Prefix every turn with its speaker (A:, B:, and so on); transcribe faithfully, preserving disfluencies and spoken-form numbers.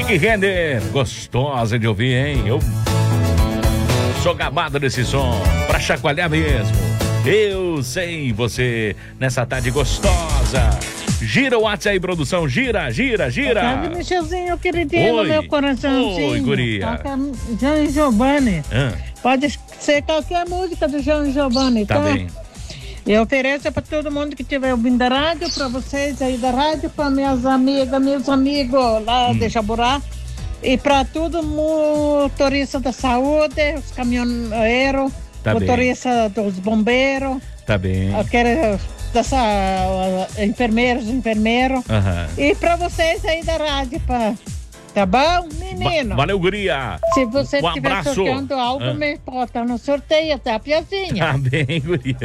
A: Rick Renner, gostosa de ouvir, hein? Eu sou gabado desse som, pra chacoalhar mesmo. Eu sei você, nessa tarde gostosa. Gira o WhatsApp aí, produção, gira, gira, gira.
B: Sabe, Michelzinho, queridinho, no meu coraçãozinho.
A: Oi, guria.
B: Toca João e Giovanni.
A: Ah.
B: Pode ser qualquer música do João e Giovanni,
A: Tá
B: tá?
A: bem.
B: Eu ofereço para todo mundo que estiver ouvindo a rádio, para vocês aí da rádio, para minhas amigas, meus amigos lá
A: hum.
B: de Jaborá. E para todo motorista da saúde, os caminhoneiros,
A: Tá
B: motorista bem. Dos bombeiros.
A: Tá bem.
B: Aqueles dessa, uh, enfermeiros, enfermeiros.
A: Aham.
B: E para vocês aí da rádio, pra, tá bom, menino?
A: Va- valeu, guria.
B: Se você
A: Um
B: estiver
A: abraço.
B: sorteando algo,
A: Ah.
B: me bota no sorteio, tá, Piazinha?
A: Tá bem, guria.